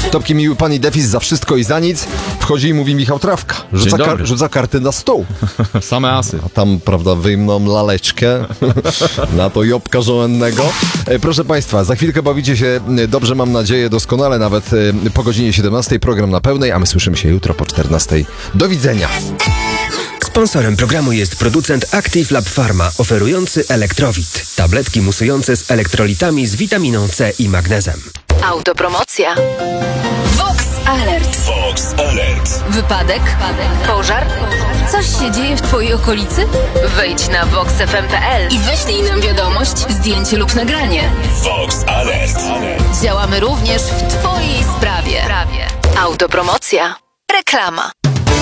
Topki miły pan i Defis za wszystko i za nic. Wchodzi i mówi Michał Trawka. Rzuca karty na stół. Same asy. A tam, prawda, wyjmną laleczkę na to jobka żołędnego. Proszę państwa, za chwilkę bawicie się dobrze, mam nadzieję, doskonale, nawet po godzinie 17. Program na pełnej, a my słyszymy się jutro po 14. Do widzenia. Sponsorem programu jest producent Active Lab Pharma, oferujący Elektrowit. Tabletki musujące z elektrolitami z witaminą C i magnezem. Autopromocja. Vox Alert. Vox Alert. Wypadek? Pożar? Coś się dzieje w twojej okolicy? Wejdź na voxfm.pl i wyślij nam wiadomość, zdjęcie lub nagranie. Vox Alert. Działamy również w twojej sprawie. Autopromocja. Reklama.